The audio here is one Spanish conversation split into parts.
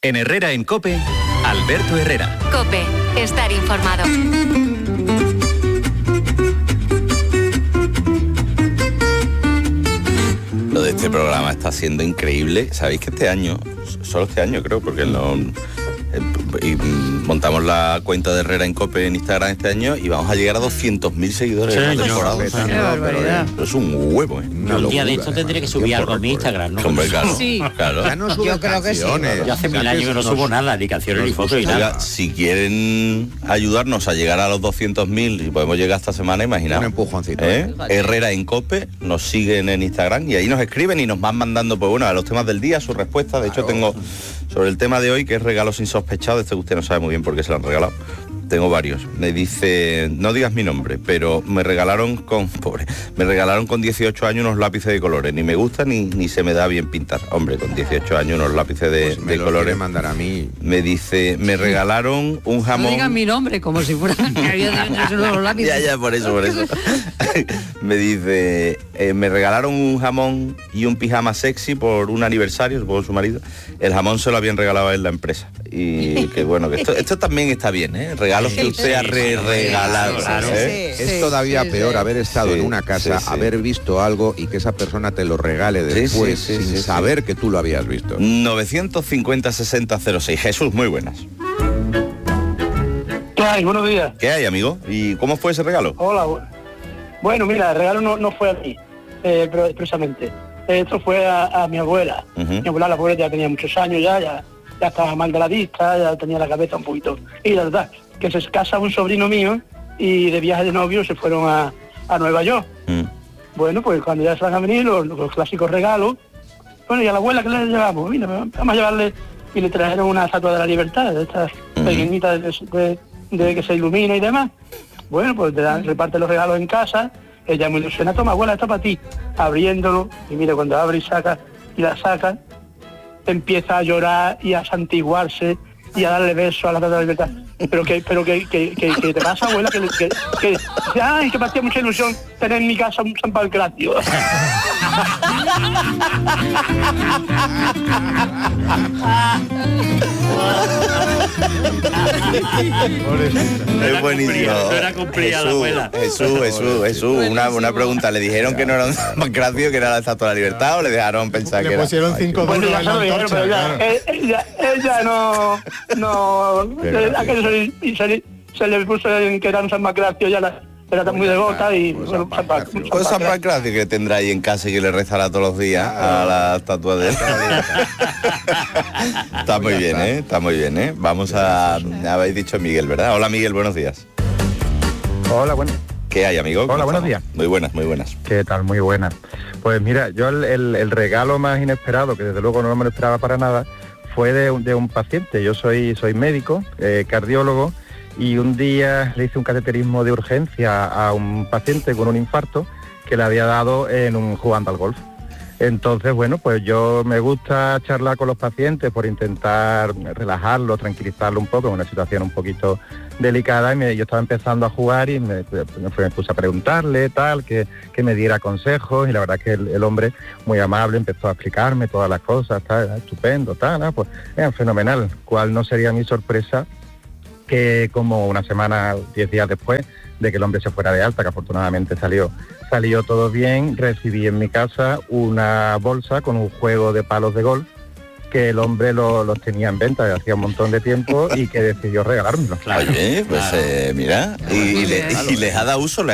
En Herrera en COPE, Alberto Herrera. COPE, estar informado. Lo de este programa está siendo increíble. Sabéis que este año, solo este año creo, porque y montamos la cuenta de Herrera en COPE en Instagram este año y vamos a llegar a 200.000 seguidores en la temporada. Pero es un huevo, ¿eh? Un día de esto tendré que subir algo en mi Instagram, ¿no? Hombre, claro. Sí. Claro. Ya no yo creo que sí. Yo hace 1000 años que no subo nada, ni canciones ni fotos ni nada. Si quieren ayudarnos a llegar a los 200.000 y podemos llegar esta semana, imaginaos. Un empujoncito. Herrera en COPE, nos siguen en Instagram y ahí nos escriben y nos van mandando, pues bueno, a los temas del día, sus respuestas. De hecho, tengo sobre el tema de hoy, que es regalos insospechados, este que usted no sabe muy bien por qué se lo han regalado. Tengo varios. Me dice, no digas mi nombre, pero me regalaron con 18 años unos lápices de colores. Ni me gusta ni se me da bien pintar. Hombre, con 18 años unos lápices de colores. Mandar a mí. Me dice, me regalaron un jamón. No digan mi nombre, como si fuera que había los lápices. Ya, por eso. Me dice, me regalaron un jamón y un pijama sexy por un aniversario, supongo su marido. El jamón se lo habían regalado a él la empresa. Y que bueno, que esto también está bien, ¿eh? Regalos que usted ha regalado. Es todavía peor haber estado en una casa, haber visto algo y que esa persona te lo regale después sin saber que tú lo habías visto. 950-6006. Jesús, muy buenas. ¿Qué hay? Buenos días. ¿Qué hay, amigo? ¿Y cómo fue ese regalo? Hola. Bueno, mira, el regalo no fue a mí, pero expresamente. Esto fue a mi abuela. Mi abuela, la pobre, ya tenía muchos años, ya estaba mal de la vista, ya tenía la cabeza un poquito. Y la verdad, que se casa un sobrino mío y de viaje de novio se fueron a Nueva York. Bueno, pues cuando ya se van a venir los clásicos regalos, bueno, y a la abuela que le llevamos, mira, vamos a llevarle, y le trajeron una estatua de la libertad, de estas pequeñitas de que se ilumina y demás. Bueno, pues reparte los regalos en casa, ella muy ilusiona, toma abuela, esto para ti, abriéndolo, y mira, cuando abre y la saca, empieza a llorar y a santiguarse y a darle besos a la estatua de la libertad. Pero que te pasa, abuela, que ay, que me hacía mucha ilusión tener en mi casa un San Pancracio. Es buenísimo. Jesús, una pregunta. ¿Le dijeron que no era un Pancracio, que era la Estatua de la Libertad, o le dejaron pensar que era? Le pusieron 5 bueno, ya se lo dijeron, pero ella no se le puso en que era un San Pancracio, ya era muy devota y bueno, San Pancracio que tendrá ahí en casa y que le rezará todos los días a la estatua de Está muy bien, está muy bien, Vamos habéis dicho Miguel, ¿verdad? Hola Miguel, buenos días. Hola, buenos. ¿Qué hay, amigo? Hola, buenos días. Muy buenas. ¿Qué tal? Muy buenas. Pues mira, yo el regalo más inesperado, que desde luego no me lo esperaba para nada, fue de un paciente. Yo soy médico, cardiólogo, y un día le hice un cateterismo de urgencia a un paciente con un infarto que le había dado jugando al golf. Entonces, bueno, pues yo me gusta charlar con los pacientes por intentar relajarlo, tranquilizarlo un poco en una situación un poquito delicada, y yo estaba empezando a jugar y me puse a preguntarle que me diera consejos, y la verdad que el hombre muy amable empezó a explicarme todas las cosas, estupendo, pues fenomenal. ¿Cuál no sería mi sorpresa que como una semana, 10 días después de que el hombre se fuera de alta, que afortunadamente salió todo bien, recibí en mi casa una bolsa con un juego de palos de golf que el hombre los tenía en venta desde hacía un montón de tiempo y que decidió regalármelo. Oye, pues mira, ¿y les ha dado uso?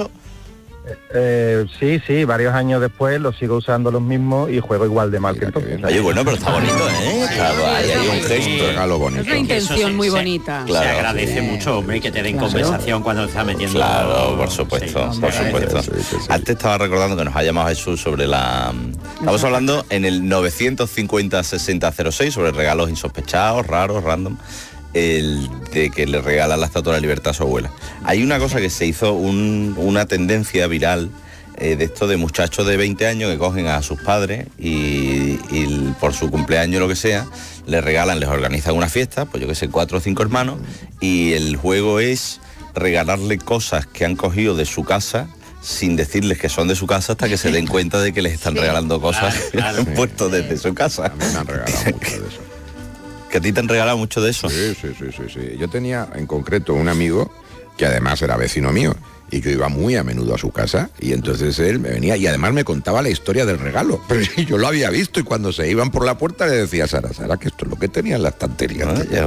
Sí, varios años después los sigo usando los mismos y juego igual de mal que entonces. Oye, bueno, pero está bonito, Claro, hay un gesto, regalo bonito. Es una intención muy bonita. Se agradece mucho, hombre, que te den compensación cuando te está metiendo. Claro, por supuesto. Antes estaba recordando que nos ha llamado Jesús sobre estamos hablando en el 950-6006 sobre regalos insospechados, raros, random. El de que le regala la Estatua de la Libertad a su abuela. Hay una cosa que se hizo, una tendencia viral de esto de muchachos de 20 años que cogen a sus padres y por su cumpleaños o lo que sea, les organizan una fiesta, pues yo que sé, 4 o 5 hermanos, y el juego es regalarle cosas que han cogido de su casa sin decirles que son de su casa hasta que se den cuenta de que les están regalando cosas que han puesto desde su casa. A mí me han regalado mucho de eso. Que a ti te han regalado mucho de eso. Sí. Yo tenía en concreto un amigo que además era vecino mío y yo iba muy a menudo a su casa y entonces él me venía y además me contaba la historia del regalo. Pero yo lo había visto y cuando se iban por la puerta le decía, Sara, que esto es lo que tenía en la estantería.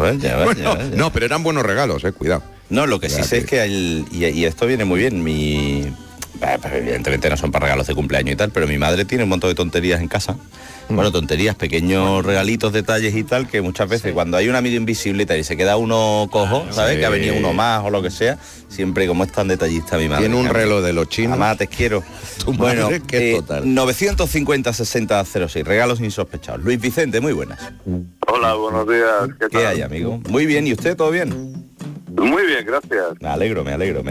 No, pero eran buenos regalos, cuidado. No, lo que sí sé es que y esto viene muy bien, evidentemente no son para regalos de cumpleaños y tal, pero mi madre tiene un montón de tonterías en casa. Bueno, tonterías, pequeños regalitos, detalles y tal, que muchas veces cuando hay un amigo invisible y tal, y se queda uno cojo, ¿sabes? Que ha venido uno más o lo que sea, siempre como es tan detallista mi madre. Tiene un reloj de los chinos. Mamá, te quiero. Bueno, total. 950-6006, regalos insospechados. Luis Vicente, muy buenas. Hola, buenos días. ¿Qué hay, amigo? Muy bien, ¿y usted todo bien? Muy bien, gracias. Me alegro.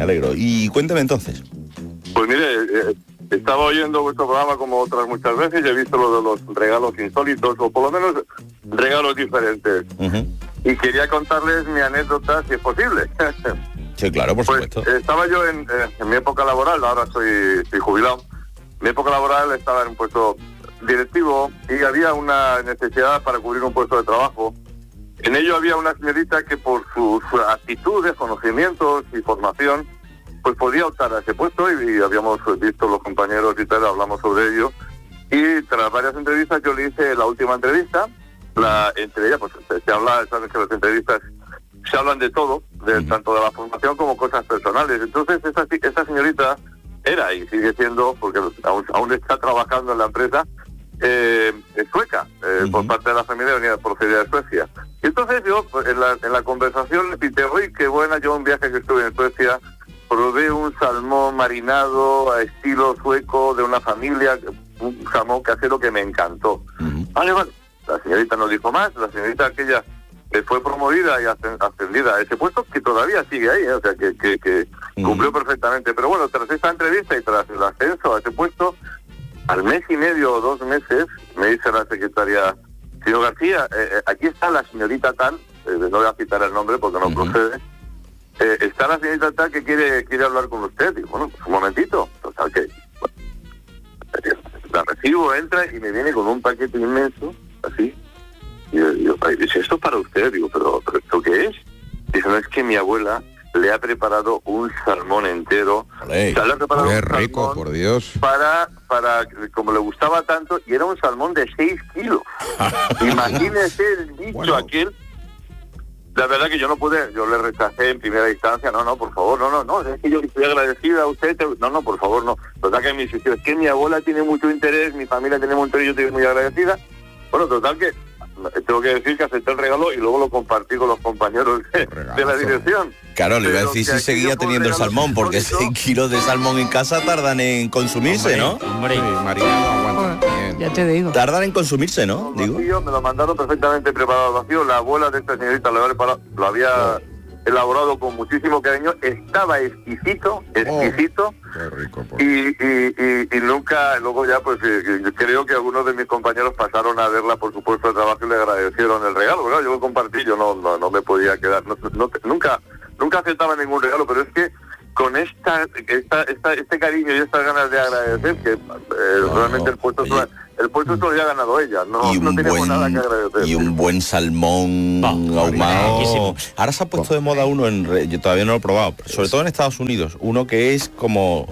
Y cuénteme entonces. Pues mire, estaba oyendo vuestro programa como otras muchas veces y he visto lo de los regalos insólitos, o por lo menos regalos diferentes. Y quería contarles mi anécdota, si es posible. Sí, claro, por supuesto. Estaba yo en mi época laboral, ahora estoy jubilado. Mi época laboral estaba en un puesto directivo y había una necesidad para cubrir un puesto de trabajo. En ello había una señorita que por sus actitudes, conocimientos y formación, pues podía optar a ese puesto y habíamos visto los compañeros y tal, hablamos sobre ello. Y tras varias entrevistas yo le hice la última entrevista. Entre ellas, pues se habla, sabes que las entrevistas se hablan de todo, tanto de la formación como cosas personales. Entonces esa señorita era y sigue siendo, porque aún está trabajando en la empresa, es sueca, por parte de la familia venía procedida de Suecia. Y entonces yo en la conversación le pité, oye, qué buena, yo un viaje que estuve en Suecia, probé un salmón marinado a estilo sueco de una familia, un salmón casero que me encantó. Vale. La señorita no dijo más, la señorita aquella fue promovida y ascendida a ese puesto, que todavía sigue ahí, o sea, que cumplió perfectamente. Pero bueno, tras esta entrevista y tras el ascenso a ese puesto, al mes y medio o 2 meses, me dice la secretaria, señor García, aquí está la señorita tal, no voy a citar el nombre porque no procede, está la señorita tal que quiere hablar con usted. Digo, bueno, pues un momentito. Total que la recibo, entra y me viene con un paquete inmenso, así. Y yo dice, ¿esto es para usted? Digo, ¿pero esto qué es? Dice, no, es que mi abuela le ha preparado un salmón entero. Qué rico, por Dios. Para, como le gustaba tanto, y era un salmón de 6 kilos. Imagínese el bicho aquel. La verdad que yo no pude, yo le rechacé en primera instancia, no, por favor, no, es que yo estoy agradecida a usted, no, por favor, no. Total que me insistió, es que mi abuela tiene mucho interés, mi familia tiene mucho interés, yo estoy muy agradecida. Bueno, total que tengo que decir que acepté el regalo y luego lo compartí con los compañeros de la dirección. Claro, le iba a decir si seguía teniendo el salmón, porque 6 kilos de salmón en casa tardan en consumirse, ¿no? Hombre, marinado aguanta bien. Ya te digo. Tardan en consumirse, ¿no? Digo. Me lo mandaron perfectamente preparado al vacío. La abuela de esta señorita lo había elaborado con muchísimo cariño. Estaba exquisito. Qué rico. Y nunca, luego ya pues creo que algunos de mis compañeros pasaron a verla por su puesto de trabajo y le agradecieron el regalo. Bueno, yo lo compartí, yo no me podía quedar, nunca aceptaba ningún regalo, pero es que con este cariño y estas ganas de agradecer, que realmente el puesto se lo había ganado ella, no teníamos nada que agradecer. Y un buen salmón ahumado. Ahora se ha puesto de moda uno, yo todavía no lo he probado, pero sobre todo en Estados Unidos, uno que es como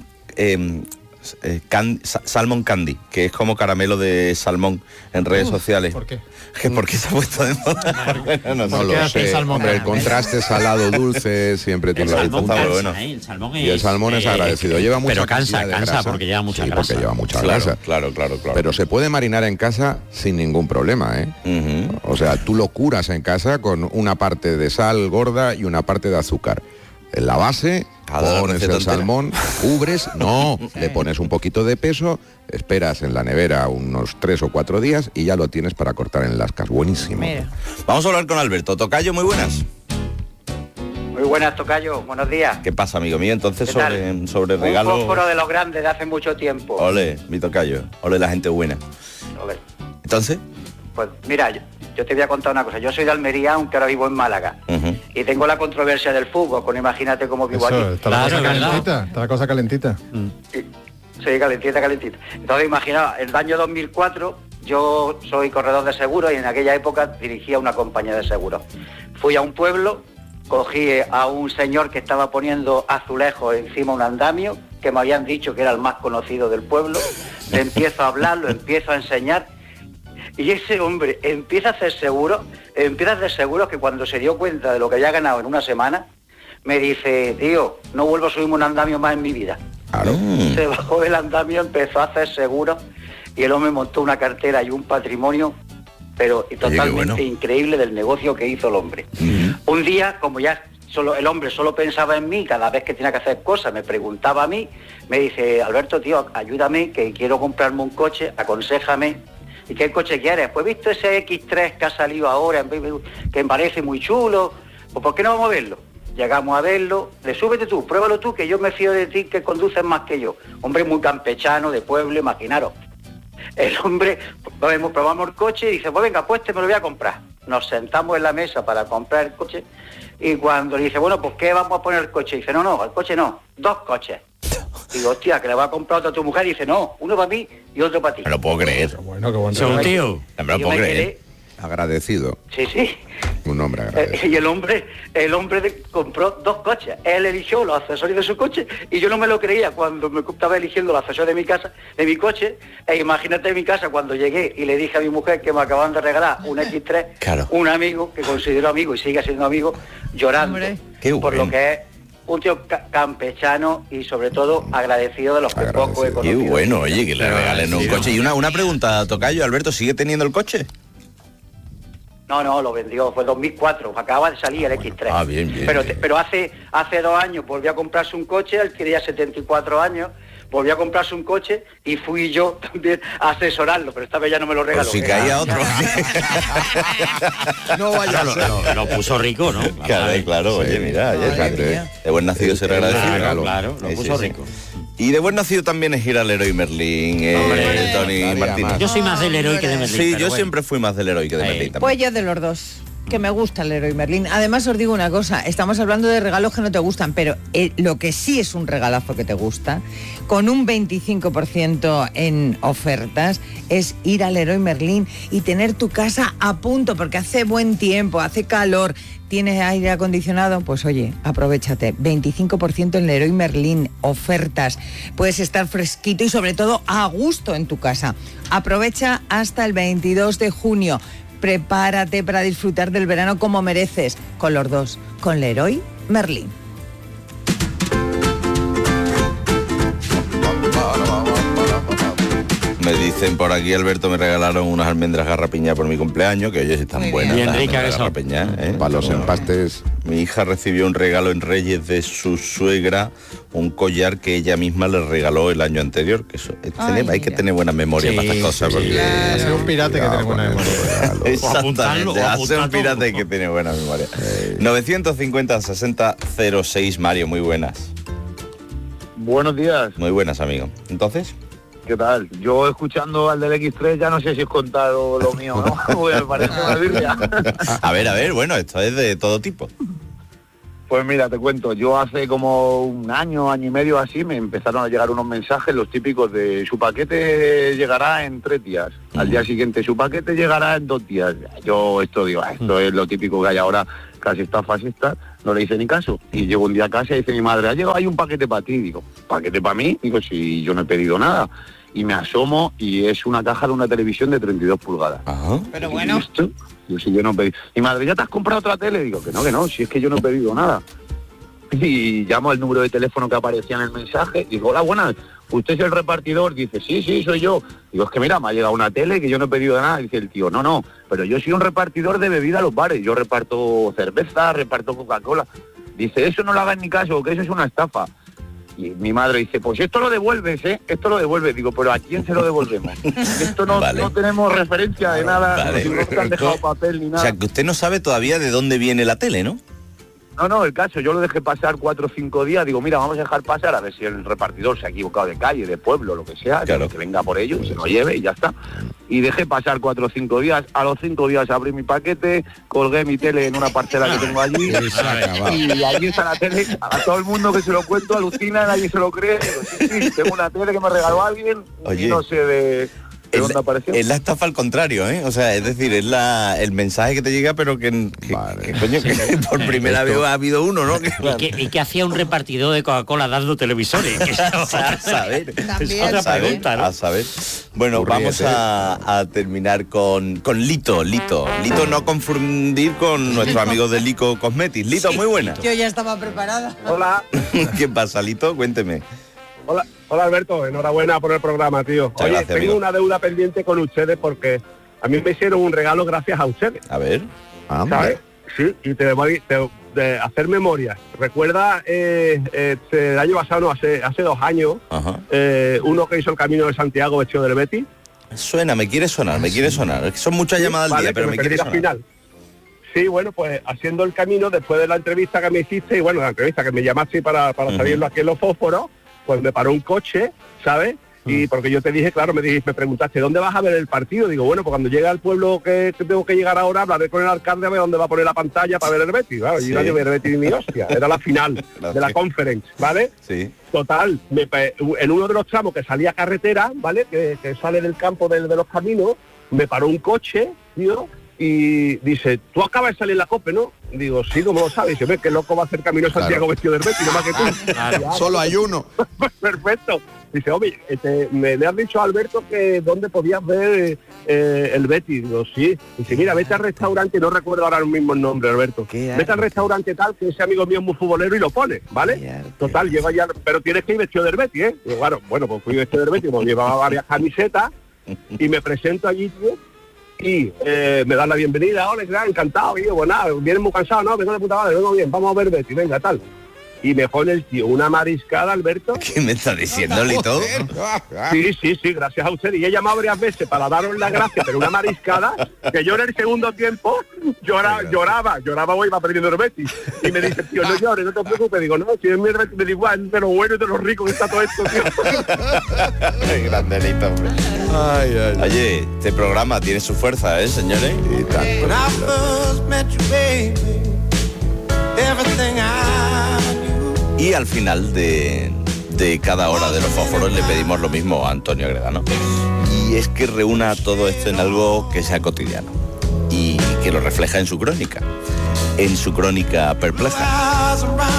salmon candy, que es como caramelo de salmón en redes sociales. ¿Por qué? ¿Por qué se ha puesto de moda? No lo sé. Hombre, el contraste salado-dulce siempre tiene la bueno. Y el salmón es agradecido. Lleva mucha pero cansa grasa, porque lleva mucha grasa. Porque lleva mucha grasa. Claro. Pero se puede marinar en casa sin ningún problema, O sea, tú lo curas en casa con una parte de sal gorda y una parte de azúcar. En la base pones el salmón, cubres, le pones un poquito de peso, esperas en la nevera unos 3 o 4 días y ya lo tienes para cortar en lascas. Buenísimo. Mira. Vamos a hablar con Alberto. Tocayo, muy buenas. Muy buenas, Tocayo, buenos días. ¿Qué pasa, amigo mío? Entonces sobre regalos. Un fósforo de los grandes de hace mucho tiempo. Ole, mi tocayo. Ole, la gente buena. Ole. ¿Entonces? Pues mira, yo te voy a contar una cosa. Yo soy de Almería, aunque ahora vivo en Málaga. Y tengo la controversia del fútbol, con imagínate cómo vivo aquí. Está la cosa calentita. Sí, calentita. Entonces imagina, el año 2004 yo soy corredor de seguros y en aquella época dirigía una compañía de seguros. Fui a un pueblo, cogí a un señor que estaba poniendo azulejos encima de un andamio, que me habían dicho que era el más conocido del pueblo, le empiezo a hablar, lo empiezo a enseñar, y ese hombre empieza a hacer seguros que cuando se dio cuenta de lo que había ganado en una semana, me dice, tío, no vuelvo a subirme un andamio más en mi vida. Claro. Se bajó del andamio, empezó a hacer seguros, y el hombre montó una cartera y un patrimonio, pero totalmente increíble del negocio que hizo el hombre. Un día, como ya el hombre solo pensaba en mí, cada vez que tenía que hacer cosas, me preguntaba a mí, me dice, Alberto, tío, ayúdame, que quiero comprarme un coche, aconséjame. ¿Y qué coche quieres? Pues visto ese X3 que ha salido ahora, que me parece muy chulo, pues ¿por qué no vamos a verlo? Llegamos a verlo, le súbete tú, pruébalo tú, que yo me fío de ti, que conduces más que yo. Hombre muy campechano, de pueblo, imaginaros. El hombre, probamos el coche y dice, pues venga, pues me lo voy a comprar. Nos sentamos en la mesa para comprar el coche y cuando le dice, bueno, pues ¿qué vamos a poner el coche? Dice, no, el coche no, 2 coches. Digo, hostia, que le va a comprar otro a tu mujer. Y dice, no, uno para mí y otro para ti. Me lo puedo creer. Bueno, qué buen tío. Me lo puedo creer. Agradecido. Sí. Un hombre agradecido. Y el hombre compró 2 coches. Él eligió los accesorios de su coche y yo no me lo creía cuando me estaba eligiendo los accesorios de mi casa, de mi coche. E imagínate en mi casa cuando llegué y le dije a mi mujer que me acaban de regalar un X3, claro, un amigo que considero amigo y sigue siendo amigo, llorando. Por lo que es un tío campechano y sobre todo agradecido de los que poco he conocido. Qué bueno, oye, que le regalen un coche. Y una pregunta, tocayo, Alberto, ¿sigue teniendo el coche? No, lo vendió, fue 2004, acaba de salir el X3. Ah, bien. Pero hace 2 años volvió a comprarse un coche, él tenía 74 años, volvió a comprarse un coche y fui yo también a asesorarlo, pero esta vez ya no me lo regaló. Pues si caía otro. No vaya a ser. Lo puso rico, ¿no? Claro, oye, mira, de buen nacido ser agradecido. Claro, lo puso rico. Y de buen nacido también es ir al Leroy Merlin, Tony Martínez. Yo soy más del Leroy que de Merlin. Sí, yo siempre fui más del Leroy que de Merlin también. Pues yo de los dos, que me gusta el Leroy Merlin. Además os digo una cosa, estamos hablando de regalos que no te gustan, pero lo que sí es un regalazo que te gusta, con un 25% en ofertas, es ir al Leroy Merlin y tener tu casa a punto, porque hace buen tiempo, hace calor, tienes aire acondicionado, pues oye, aprovéchate. 25% en Leroy Merlin, ofertas. Puedes estar fresquito y sobre todo a gusto en tu casa. Aprovecha hasta el 22 de junio. Prepárate para disfrutar del verano como mereces, con los dos, con Leroy Merlin. Me dicen por aquí, Alberto, me regalaron unas almendras garrapiña por mi cumpleaños, que oye, si están buenas. Bien ricas eso. Garrapiña, para los empastes. Mi hija recibió un regalo en Reyes de su suegra, un collar que ella misma le regaló el año anterior. Que eso, hay que tener buena memoria para estas cosas. Porque hace un pirata que tiene buena memoria. Exactamente, hace un pirata que tiene buena memoria. 950-60-06, Mario, muy buenas. Buenos días. Muy buenas, amigo. Entonces... ¿Qué tal? Yo escuchando al del X3 ya no sé si os contado lo mío, ¿no? Pues me parece una birria. A ver, bueno, esto es de todo tipo. Pues mira, te cuento, yo hace como un año y medio así, me empezaron a llegar unos mensajes, los típicos de su paquete llegará en 3 días. Al día siguiente, su paquete llegará en 2 días. Yo esto es lo típico que hay ahora, casi estafas estas, no le hice ni caso. Y llego un día a casa y dice mi madre, ha llegado ahí un paquete para ti. Digo, ¿paquete para mí? Digo, si yo no he pedido nada. Y me asomo y es una caja de una televisión de 32 pulgadas. Ajá. Pero bueno. ¿Esto? Digo, si yo no pedí. Y madre, ¿ya te has comprado otra tele? Digo, que no, si es que yo no he pedido nada. Y llamo al número de teléfono que aparecía en el mensaje. Digo, hola, buenas, ¿usted es el repartidor? Dice, sí, soy yo. Digo, es que mira, me ha llegado una tele que yo no he pedido nada. Dice el tío, no, pero yo soy un repartidor de bebida a los bares. Yo reparto cerveza, reparto Coca-Cola. Dice, eso no lo haga en mi caso, que eso es una estafa. Y mi madre dice, pues esto lo devuelves, esto lo devuelves. Digo, pero ¿a quién se lo devolvemos? Esto no tenemos referencia de nada, vale. No te han dejado papel ni nada. O sea, que usted no sabe todavía de dónde viene la tele, ¿no? No, el caso, yo lo dejé pasar 4 o 5 días, digo, mira, vamos a dejar pasar a ver si el repartidor se ha equivocado de calle, de pueblo, lo que sea, claro, que venga por ello, se lo lleve y ya está. Y dejé pasar 4 o 5 días, a los 5 días abrí mi paquete, colgué mi tele en una parcela que tengo allí, y allí está la tele, a todo el mundo que se lo cuento alucina, nadie se lo cree, pero sí, tengo una tele que me regaló alguien, y no sé dónde apareció? Es la estafa al contrario, ¿eh? O sea, es decir, es el mensaje que te llega, pero que coño, que por primera vez ha habido uno, ¿no? ¿Y qué hacía un repartidor de Coca-Cola dando televisores? A saber. Es otra pregunta, ¿no? A saber. Bueno, vamos a terminar con Lito. Lito, no confundir con nuestro amigo de Lico Cosmetics. Lito, muy buena. Yo ya estaba preparada. Hola. ¿Qué pasa, Lito? Cuénteme. Hola Alberto, enhorabuena por el programa, tío. Muchas Oye, gracias, tengo amigo. una deuda pendiente con ustedes porque a mí me hicieron un regalo gracias a ustedes. A ver. ¿Sabes? Sí, y te voy de hacer memoria. Recuerda el año pasado, no, hace 2 años, uno que hizo el Camino de Santiago vestido del Betis. Me quiere sonar. Es que son muchas llamadas al día, pero me quiere sonar. Final. Sí, bueno, pues haciendo el camino, después de la entrevista que me hiciste, y bueno, la entrevista que me llamaste para salirlo aquí en los fósforos, pues me paró un coche, ¿sabes? Y porque yo te dije, claro, me preguntaste, ¿dónde vas a ver el partido? Digo, bueno, pues cuando llegue al pueblo que tengo que llegar ahora, hablaré con el alcalde a ver dónde va a poner la pantalla para ver el Betis. Claro, y no ver el Betis ni hostia, era la final de la conference, ¿vale? Sí. Total, en uno de los tramos que salía carretera, ¿vale? Que sale del campo de los caminos, me paró un coche, tío, y dice, tú acabas de salir en la COPE, ¿no? Digo, sí, ¿cómo lo sabes? Dice, qué loco va a hacer Camino Santiago vestido del Betis, no más que tú. Claro. Solo hay uno. Perfecto. Dice, hombre, le has dicho a Alberto que dónde podías ver el Betis. Digo, sí. Dice, mira, vete al restaurante, no recuerdo ahora mismo el nombre, Alberto. Vete al restaurante tal, que ese amigo mío es muy futbolero y lo pone, ¿vale? Total, llego allá, pero tienes que ir vestido del Betis, ¿eh? Digo, bueno, pues fui vestido del Betis, como llevaba varias camisetas, y me presento allí, tío, y me dan la bienvenida, hola, encantado, y yo, pues nada, vienes muy cansado, no, vengo de puta madre, vengo bien, vamos a ver Betis, venga, tal. Y me pone el tío una mariscada, Alberto. ¿Qué me está diciendo, Lito? Sí, gracias a usted. Y he llamado varias veces para daros las gracias, pero una mariscada, que yo en el segundo tiempo lloraba o iba perdiendo el Betis. Y me dice, tío, no llores, no te preocupes. Digo, no, si es mi Betis, me da igual, de lo bueno y de lo rico que está todo esto, tío. Qué grande, Lito, hombre. Oye, este programa tiene su fuerza, ¿eh, señores? Y tanto. Y al final de cada hora de los fósforos le pedimos lo mismo a Antonio Agredano. Y es que reúna todo esto en algo que sea cotidiano y que lo refleja en su crónica perpleja.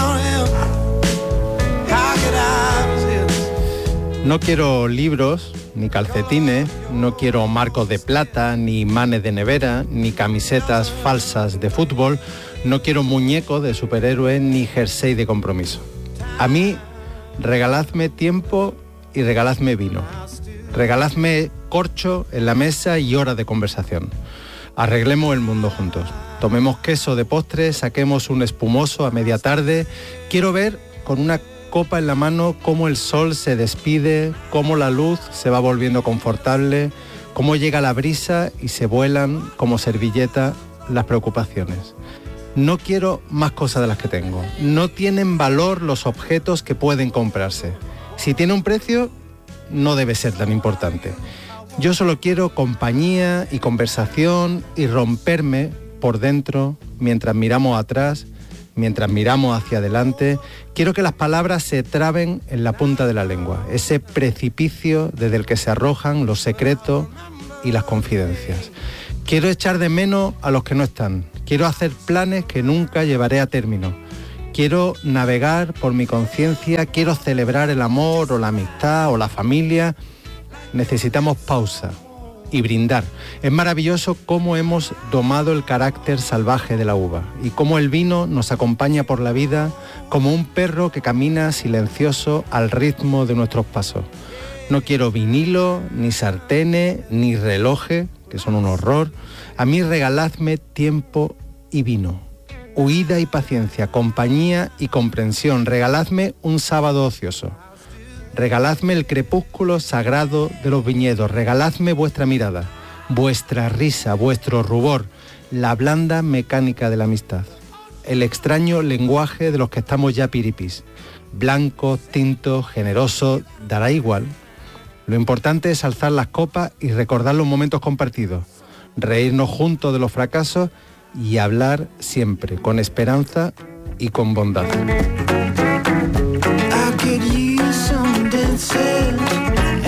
No quiero libros, ni calcetines, no quiero marcos de plata, ni imanes de nevera, ni camisetas falsas de fútbol, no quiero muñecos de superhéroes, ni jersey de compromiso. A mí, regaladme tiempo y regaladme vino. Regaladme corcho en la mesa y horas de conversación. Arreglemos el mundo juntos. Tomemos queso de postre, saquemos un espumoso a media tarde. Quiero ver con una copa en la mano cómo el sol se despide, cómo la luz se va volviendo confortable, cómo llega la brisa y se vuelan como servilleta las preocupaciones. No quiero más cosas de las que tengo. No tienen valor los objetos que pueden comprarse. Si tiene un precio, no debe ser tan importante. Yo solo quiero compañía y conversación y romperme por dentro mientras miramos atrás, mientras miramos hacia adelante. Quiero que las palabras se traben en la punta de la lengua, ese precipicio desde el que se arrojan los secretos y las confidencias. Quiero echar de menos a los que no están. Quiero hacer planes que nunca llevaré a término. Quiero navegar por mi conciencia, quiero celebrar el amor o la amistad o la familia. Necesitamos pausa y brindar. Es maravilloso cómo hemos domado el carácter salvaje de la uva y cómo el vino nos acompaña por la vida como un perro que camina silencioso al ritmo de nuestros pasos. No quiero vinilo, ni sartenes, ni relojes, que son un horror. A mí regaladme tiempo y vino, huida y paciencia, compañía y comprensión. Regaladme un sábado ocioso. Regaladme el crepúsculo sagrado de los viñedos. Regaladme vuestra mirada, vuestra risa, vuestro rubor, la blanda mecánica de la amistad, el extraño lenguaje de los que estamos ya piripis. Blanco, tinto, generoso, dará igual. Lo importante es alzar las copas y recordar los momentos compartidos, reírnos juntos de los fracasos y hablar siempre con esperanza y con bondad.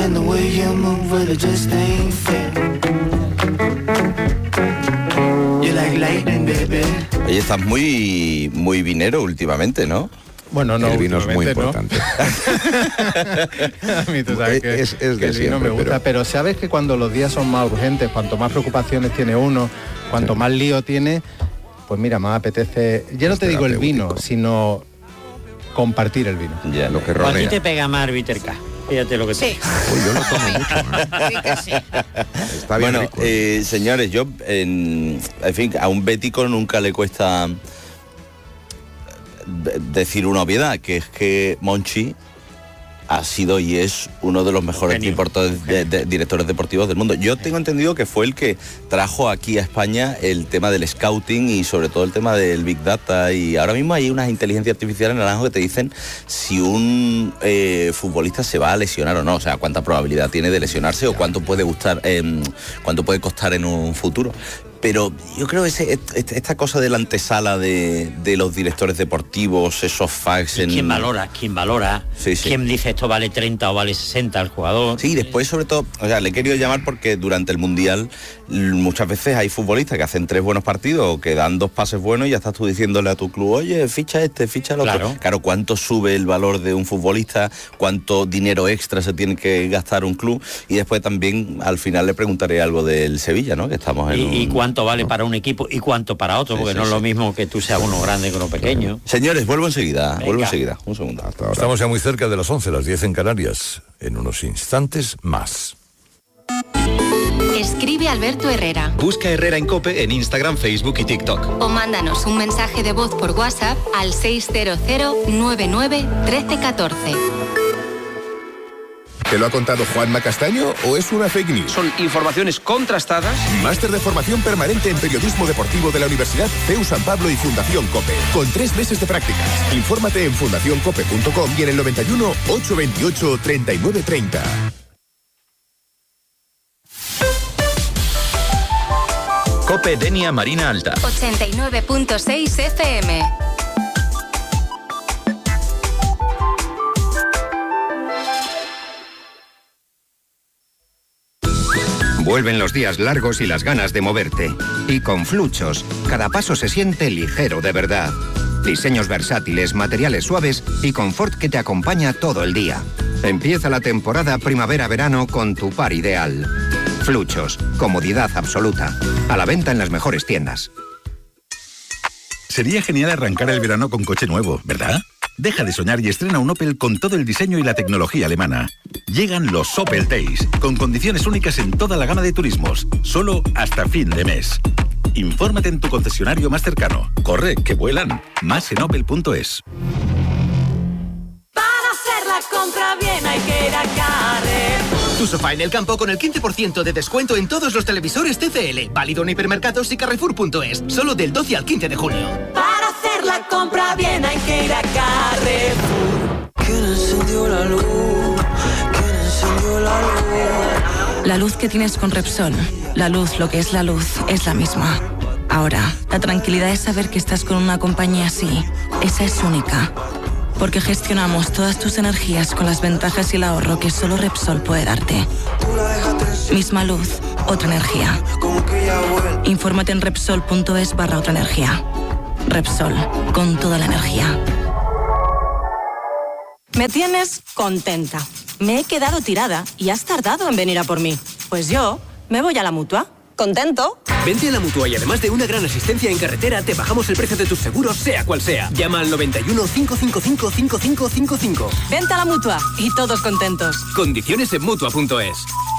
And the way you move, well, it just ain't fair. You're like lightning, baby. Oye, estás muy vinero últimamente, ¿no? Bueno, no, el vino es muy importante. ¿No? A mí tú sabes que el vino siempre, me gusta, pero sabes que cuando los días son más urgentes, cuanto más preocupaciones tiene uno, cuanto más lío tiene, pues mira, más apetece, ya no te digo el vino, sino compartir el vino. Ya, lo que rodea. ¿A ti te pega más Bitter K? Fíjate lo que te... Uy, yo lo tomo mucho. Sí que sí. Está bien bueno, rico. Señores, yo, en fin, a un bético nunca le cuesta decir una obviedad, que es que Monchi ha sido y es uno de los mejores directores deportivos del mundo. Yo tengo entendido que fue el que trajo aquí a España el tema del scouting y sobre todo el tema del Big Data, y ahora mismo hay unas inteligencias artificiales, Naranjo, que te dicen si un futbolista se va a lesionar o no, o sea, cuánta probabilidad tiene de lesionarse o cuánto puede costar en un futuro. Pero yo creo que esta cosa de la antesala de los directores deportivos, esos facts... ¿Quién valora? Sí, sí. ¿Quién dice esto vale 30 o vale 60 al jugador? Sí, después sobre todo, o sea, le he querido llamar porque durante el Mundial muchas veces hay futbolistas que hacen 3 buenos partidos o que dan 2 pases buenos y ya estás tú diciéndole a tu club, oye, ficha ficha el otro. Claro, ¿cuánto sube el valor de un futbolista? ¿Cuánto dinero extra se tiene que gastar un club? Y después también al final le preguntaré algo del Sevilla, ¿no? Que estamos en ¿Y cuánto vale para un equipo y cuánto para otro? Porque no es lo mismo que tú seas uno grande que uno pequeño. Señores, vuelvo enseguida. Un segundo. Hasta ahora. Estamos ya muy cerca de las 11, las 10 en Canarias. En unos instantes más. Escribe Alberto Herrera. Busca Herrera en COPE en Instagram, Facebook y TikTok. O mándanos un mensaje de voz por WhatsApp al 600 99 1314. ¿Te lo ha contado Juanma Castaño o es una fake news? Son informaciones contrastadas. Máster de formación permanente en periodismo deportivo de la Universidad CEU San Pablo y Fundación COPE. Con 3 meses de prácticas. Infórmate en fundacioncope.com y en el 91 828 3930. COPE Denia Marina Alta. 89.6 FM. Vuelven los días largos y las ganas de moverte. Y con Fluchos, cada paso se siente ligero de verdad. Diseños versátiles, materiales suaves y confort que te acompaña todo el día. Empieza la temporada primavera-verano con tu par ideal. Fluchos, comodidad absoluta. A la venta en las mejores tiendas. Sería genial arrancar el verano con coche nuevo, ¿verdad? Deja de soñar y estrena un Opel con todo el diseño y la tecnología alemana. Llegan los Opel Days, con condiciones únicas en toda la gama de turismos, solo hasta fin de mes. Infórmate en tu concesionario más cercano. Corre, que vuelan. Más en opel.es. Para hacer la compra bien hay que ir a Carrefour. Tu sofá en el campo con el 15% de descuento en todos los televisores TCL. Válido en hipermercados y Carrefour.es. Solo del 12 al 15 de julio. Para hacer la compra bien hay que ir a Carrefour. ¿Quién encendió la luz? ¿Quién encendió la luz? La luz que tienes con Repsol, la luz, lo que es la luz, es la misma. Ahora, la tranquilidad es saber que estás con una compañía así. Esa es única. Porque gestionamos todas tus energías con las ventajas y el ahorro que solo Repsol puede darte. Misma luz, otra energía. Infórmate en Repsol.es/otra energía. Repsol, con toda la energía. Me tienes contenta. Me he quedado tirada y has tardado en venir a por mí. Pues yo me voy a la Mutua. ¿Contento? Vente a la Mutua y además de una gran asistencia en carretera, te bajamos el precio de tus seguros, sea cual sea. Llama al 91 555 5555. Vente a la Mutua y todos contentos. Condiciones en Mutua.es.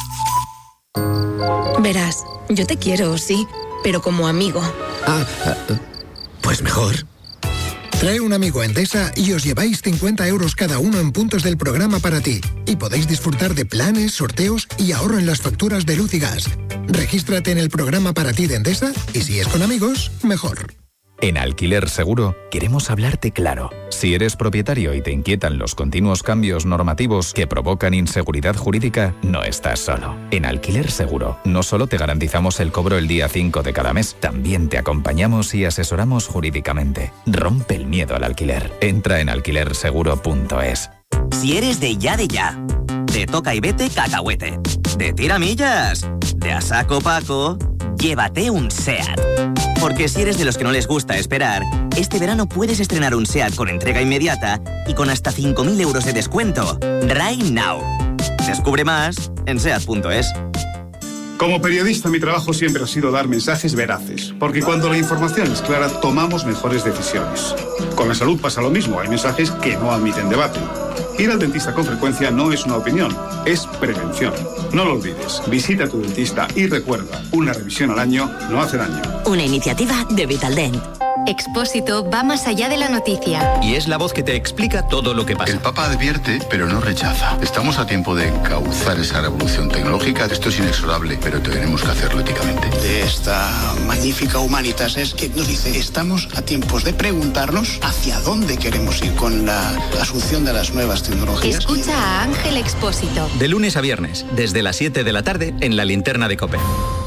Verás, yo te quiero, sí, pero como amigo. Pues mejor. Trae un amigo a Endesa y os lleváis 50 euros cada uno en puntos del programa para ti. Y podéis disfrutar de planes, sorteos y ahorro en las facturas de luz y gas. Regístrate en el programa para ti de Endesa y si es con amigos, mejor. En Alquiler Seguro queremos hablarte claro. Si eres propietario y te inquietan los continuos cambios normativos que provocan inseguridad jurídica, no estás solo. En Alquiler Seguro no solo te garantizamos el cobro el día 5 de cada mes, también te acompañamos y asesoramos jurídicamente. Rompe el miedo al alquiler. Entra en alquilerseguro.es. Si eres de ya, De toca y vete, cacahuete. De tiramillas. De a saco Paco. Llévate un SEAT. Porque si eres de los que no les gusta esperar, este verano puedes estrenar un SEAT con entrega inmediata y con hasta 5.000 euros de descuento. Right now. Descubre más en SEAT.es. Como periodista, mi trabajo siempre ha sido dar mensajes veraces, porque cuando la información es clara, tomamos mejores decisiones. Con la salud pasa lo mismo, hay mensajes que no admiten debate. Ir al dentista con frecuencia no es una opinión, es prevención. No lo olvides, visita a tu dentista y recuerda, una revisión al año no hace daño. Una iniciativa de Vitaldent. Expósito va más allá de la noticia. Y es la voz que te explica todo lo que pasa. El Papa advierte, pero no rechaza. Estamos a tiempo de encauzar esa revolución tecnológica. Esto es inexorable, pero tenemos que hacerlo éticamente. De esta magnífica Humanitas es que nos dice, estamos a tiempos de preguntarnos hacia dónde queremos ir con la asunción de las nuevas tecnologías. Escucha a Ángel Expósito. De lunes a viernes, desde las 7 de la tarde, en la Linterna de COPE.